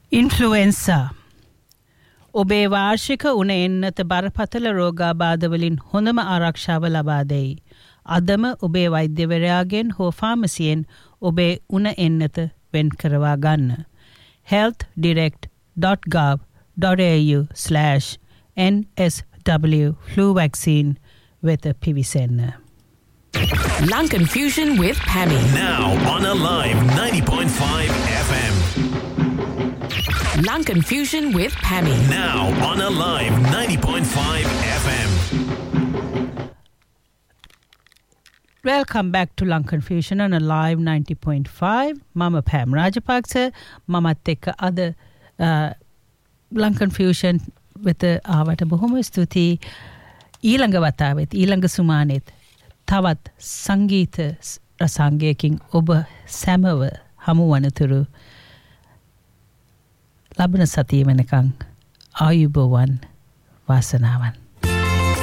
ඉන්ෆ්ලුවෙන්සා ඔබේ වාර්ෂික උණ එන්නත බරපතල රෝගාබාධවලින් හොඳම ආරක්ෂාව ලබා දෙයි. අදම ඔබේ වෛද්‍යවරයාගෙන් හෝ ෆාමසියෙන් ඔබේ උණ එන්නත වෙන් කරවා ගන්න. health.gov.au/nsw flu vaccine වෙත පිවිසෙන්න. Lankan Fusion with Pammy. Now on Alive 90.5 FM. Lankan Fusion with Pammy. Now on Alive 90.5 FM. Welcome back to Lankan Fusion on Alive 90.5. Mama Pam Rajapaksa. Mama Tekka other Lankan Fusion with ආවට බොහොම ස්තුතියි. ඊළඟ වතාවෙත් ඊළඟ සුමානෙත් තවත් සංගීත රසාංගයකින් ඔබ සැමව හමු වනතුරු ලබන සතිය වෙනකන් ආයුබෝවන් වාසනාවන්.